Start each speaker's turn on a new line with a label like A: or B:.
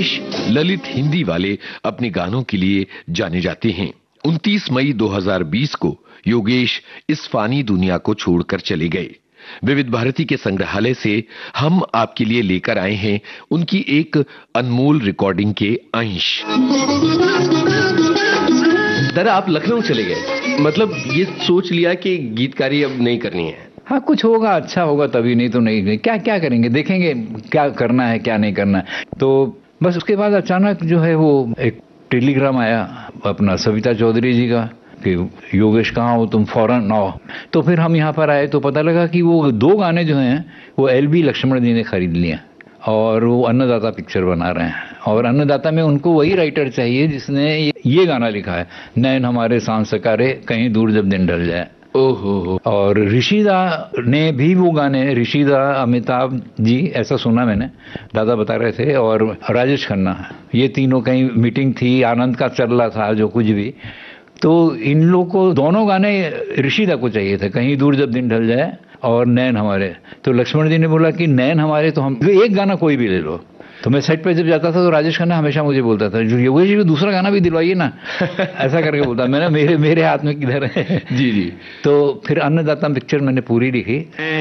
A: योगेश ललित हिंदी वाले अपने गानों के लिए जाने जाते हैं। 29 मई 2020 को योगेश इस फानी दुनिया को छोड़कर चले गए। विविध भारती के संग्रहालय से हम आपके लिए लेकर आए हैं उनकी एक अनमोल रिकॉर्डिंग के अंश।
B: दादा, आप लखनऊ चले गए, मतलब ये सोच लिया कि गीतकारी अब नहीं करनी है?
C: हाँ, कुछ होगा, अच्छा होगा तभी, नहीं तो नहीं। क्या करेंगे, देखेंगे क्या करना है क्या नहीं करना है। तो बस उसके बाद अचानक जो है वो एक टेलीग्राम आया अपना सविता चौधरी जी का कि योगेश कहाँ हो तुम, फौरन आओ। तो फिर हम यहाँ पर आए तो पता लगा कि वो 2 गाने जो हैं वो LB लक्ष्मण जी ने खरीद लिए और वो अन्नदाता पिक्चर बना रहे हैं। और अन्नदाता में उनको वही राइटर चाहिए जिसने ये गाना लिखा है, नैन हमारे सांस सकारे कहीं दूर जब दिन ढल जाए।
B: ओहो।
C: और ऋषिदा ने भी वो गाने, ऋषिदा अमिताभ जी ऐसा सुना मैंने, दादा बता रहे थे, और राजेश खन्ना, ये तीनों कहीं मीटिंग थी, आनंद का चल रहा था जो कुछ भी, तो इन लोग को दोनों गाने ऋषिदा को चाहिए थे, कहीं दूर जब दिन ढल जाए और नैन हमारे। तो लक्ष्मण जी ने बोला कि नैन हमारे तो हम एक गाना कोई भी ले लो। तो मैं सेट पे जब जाता था तो राजेश खन्ना हमेशा मुझे बोलता था, जो योगेश जी को दूसरा गाना भी दिलवाइए ना ऐसा करके बोलता। मैंने मेरे हाथ में किधर है।
B: जी जी।
C: तो फिर अन्नदाता पिक्चर मैंने पूरी लिखी।